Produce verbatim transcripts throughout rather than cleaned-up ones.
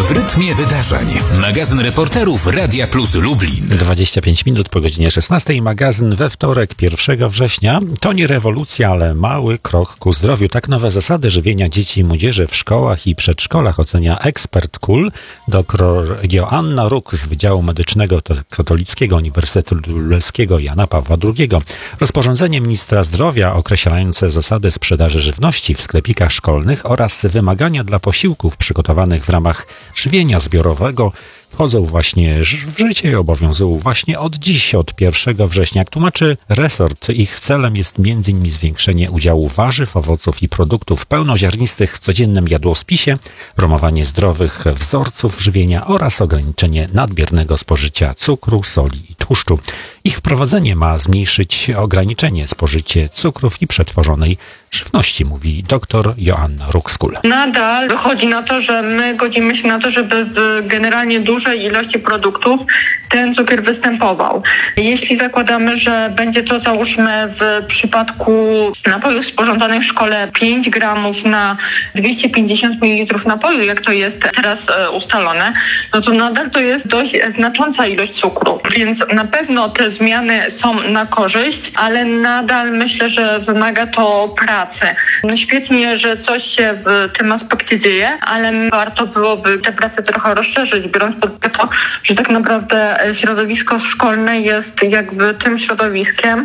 w rytmie wydarzeń. Magazyn reporterów Radia Plus Lublin. dwadzieścia pięć minut po godzinie szesnastej. Magazyn we wtorek, pierwszego września. To nie rewolucja, ale mały krok ku zdrowiu. Tak nowe zasady żywienia dzieci i młodzieży w szkołach i przedszkolach ocenia ekspert K U L, dr Joanna Ruk z Wydziału Medycznego Katolickiego Uniwersytetu Lubelskiego Jana Pawła drugiego. Rozporządzenie ministra zdrowia określające zasady sprzedaży żywności w sklepikach szkolnych oraz wymagania dla posiłków przygotowanych w ramach żywienia zbiorowego wchodzą właśnie w życie i obowiązują właśnie od dziś, od pierwszego września. Jak tłumaczy resort, ich celem jest między innymi zwiększenie udziału warzyw, owoców i produktów pełnoziarnistych w codziennym jadłospisie, promowanie zdrowych wzorców żywienia oraz ograniczenie nadmiernego spożycia cukru, soli i tłuszczu. Ich wprowadzenie ma zmniejszyć ograniczenie spożycie cukrów i przetworzonej żywności, mówi dr Joanna Ruk z K U L. Nadal wychodzi na to, że my godzimy się na to, żeby w generalnie dużej ilości produktów ten cukier występował. Jeśli zakładamy, że będzie to, załóżmy, w przypadku napojów sporządzonych w szkole pięć gramów na dwieście pięćdziesiąt mililitrów napoju, jak to jest teraz ustalone, no to nadal to jest dość znacząca ilość cukru. Więc na pewno te zmiany są na korzyść, ale nadal myślę, że wymaga to pracy. No świetnie, że coś się w tym aspekcie dzieje, ale warto byłoby tę pracę trochę rozszerzyć, biorąc pod uwagę to, że tak naprawdę środowisko szkolne jest jakby tym środowiskiem,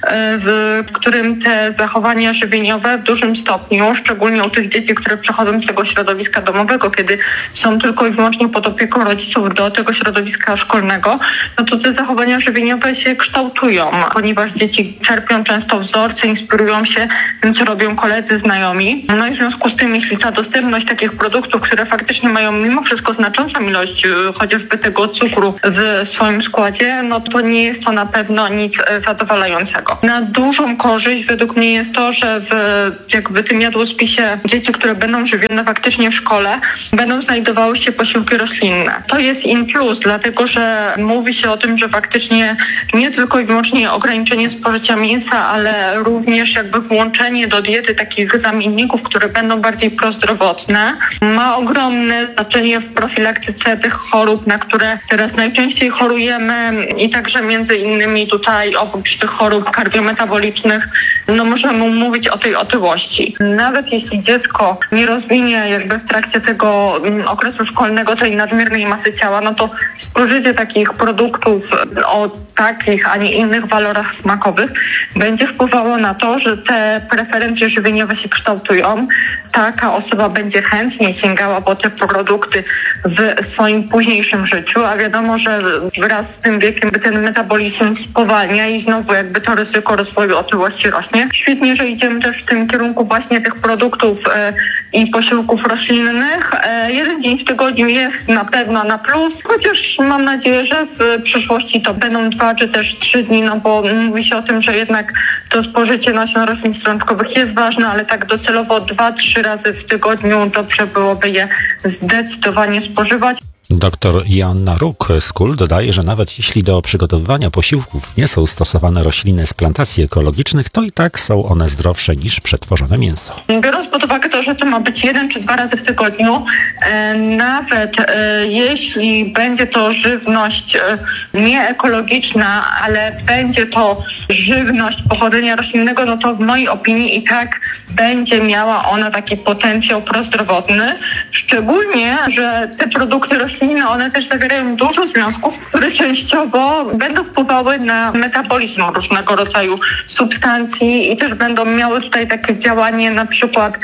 w którym te zachowania żywieniowe w dużym stopniu, szczególnie u tych dzieci, które przechodzą z tego środowiska domowego, kiedy są tylko i wyłącznie pod opieką rodziców do tego środowiska szkolnego, no to te zachowania żywieniowe się kształtują, ponieważ dzieci czerpią często wzorce, inspirują się tym, co robią koledzy, znajomi. No i w związku z tym, jeśli ta dostępność takich produktów, które faktycznie mają mimo wszystko znaczącą ilość chociażby tego cukru w swoim składzie, no to nie jest to na pewno nic zadowalającego. Na dużą korzyść według mnie jest to, że w jakby tym jadłospisie dzieci, które będą żywione faktycznie w szkole, będą znajdowały się posiłki roślinne. To jest in plus, dlatego że mówi się o tym, że faktycznie nie tylko i wyłącznie ograniczenie spożycia mięsa, ale również jakby włączenie do diety takich zamienników, które będą bardziej prozdrowotne, ma ogromne znaczenie w profilaktyce tych chorób, na które teraz najczęściej chorujemy i także między innymi tutaj oprócz tych chorób kardiometabolicznych, no możemy mówić o tej otyłości. Nawet jeśli dziecko nie rozwinie jakby w trakcie tego okresu szkolnego tej nadmiernej masy ciała, no to spożycie takich produktów o takich, a nie innych walorach smakowych będzie wpływało na to, że te preferencje żywieniowe się kształtują. Taka osoba będzie chętnie sięgała po te produkty w swoim późniejszym życiu, a wiadomo, że wraz z tym wiekiem ten metabolizm spowalnia i znowu jakby to ryzyko rozwoju otyłości rośnie. Świetnie, że idziemy też w tym kierunku właśnie tych produktów e, i posiłków roślinnych. E, jeden dzień w tygodniu jest na pewno na plus, chociaż mam nadzieję, że w przyszłości to będą dwa czy też trzy dni, no bo mówi się o tym, że jednak to spożycie nasion roślin strączkowych jest ważne, ale tak docelowo dwa, trzy razy w tygodniu dobrze byłoby je zdecydowanie spożywać. Doktor Joanna Ruk z K U L dodaje, że nawet jeśli do przygotowywania posiłków nie są stosowane rośliny z plantacji ekologicznych, to i tak są one zdrowsze niż przetworzone mięso. Biorąc pod uwagę to, że to ma być jeden czy dwa razy w tygodniu, e, nawet e, jeśli będzie to żywność e, nieekologiczna, ale będzie to żywność pochodzenia roślinnego, no to w mojej opinii i tak będzie miała ona taki potencjał prozdrowotny, szczególnie, że te produkty roślinne one też zawierają dużo związków, które częściowo będą wpływały na metabolizm różnego rodzaju substancji i też będą miały tutaj takie działanie na przykład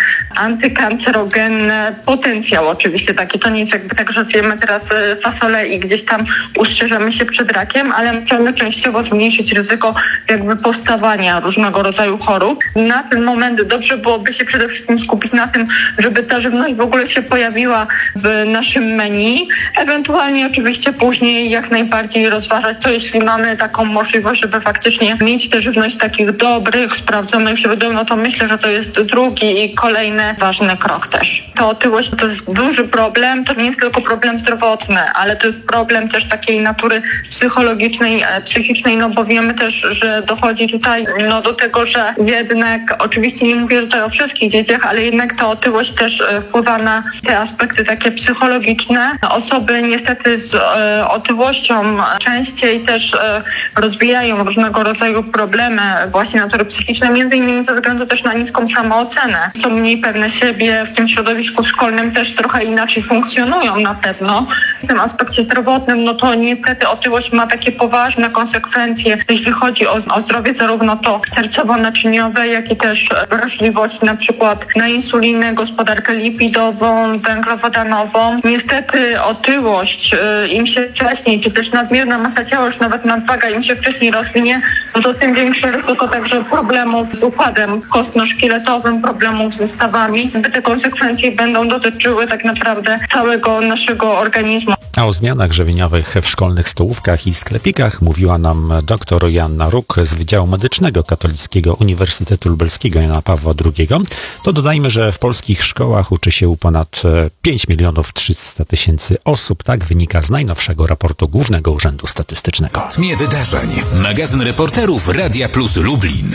antykancerogenne, potencjał oczywiście taki. To nie jest jakby tak, że zjemy teraz fasolę i gdzieś tam ustrzeżemy się przed rakiem, ale możemy częściowo zmniejszyć ryzyko jakby powstawania różnego rodzaju chorób. Na ten moment dobrze byłoby się przede wszystkim skupić na tym, żeby ta żywność w ogóle się pojawiła w naszym menu. Ewentualnie oczywiście później jak najbardziej rozważać to, jeśli mamy taką możliwość, żeby faktycznie mieć tę żywność takich dobrych, sprawdzonych źródeł, no to myślę, że to jest drugi i kolejny ważny krok też. To otyłość to jest duży problem, to nie jest tylko problem zdrowotny, ale to jest problem też takiej natury psychologicznej, psychicznej, no bo wiemy też, że dochodzi tutaj no, do tego, że jednak, oczywiście nie mówię tutaj o wszystkich dzieciach, ale jednak ta otyłość też wpływa na te aspekty takie psychologiczne. Osoby niestety z e, otyłością częściej też e, rozwijają różnego rodzaju problemy właśnie natury psychicznej, między innymi ze względu też na niską samoocenę. Są mniej pewne siebie, w tym środowisku szkolnym też trochę inaczej funkcjonują na pewno. W tym aspekcie zdrowotnym, no to niestety otyłość ma takie poważne konsekwencje, jeśli chodzi o, o zdrowie zarówno to sercowo-naczyniowe, jak i też wrażliwość na przykład na insulinę, gospodarkę lipidową, węglowodanową. Niestety otyłość, im się wcześniej, czy też nadmierna masa ciała, już nawet nadwaga im się wcześniej rozwinie, no to tym większe ryzyko także problemów z układem kostno-szkieletowym, problemów ze stawami. Te konsekwencje będą dotyczyły tak naprawdę całego naszego organizmu. A o zmianach żywieniowych w szkolnych stołówkach i sklepikach mówiła nam dr Joanna Ruk z Wydziału Medycznego Katolickiego Uniwersytetu Lubelskiego Jana Pawła drugiego. To dodajmy, że w polskich szkołach uczy się ponad pięć milionów trzysta tysięcy osób. Tak wynika z najnowszego raportu Głównego Urzędu Statystycznego. Tmie wydarzeń. Magazyn reporterów Radia Plus Lublin.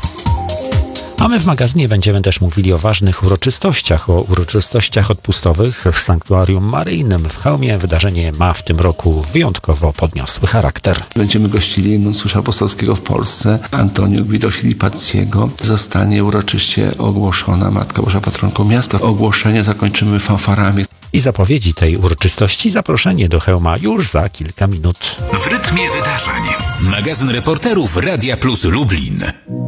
A my w magazynie będziemy też mówili o ważnych uroczystościach, o uroczystościach odpustowych w Sanktuarium Maryjnym w Chełmie. Wydarzenie ma w tym roku wyjątkowo podniosły charakter. Będziemy gościli nuncjusza apostolskiego w Polsce, Antoniego Guido Filipacciego. Zostanie uroczyście ogłoszona Matka Boża Patronką miasta. Ogłoszenie zakończymy fanfarami. I zapowiedzi tej uroczystości zaproszenie do Chełma już za kilka minut. W rytmie wydarzeń. Magazyn reporterów Radia Plus Lublin.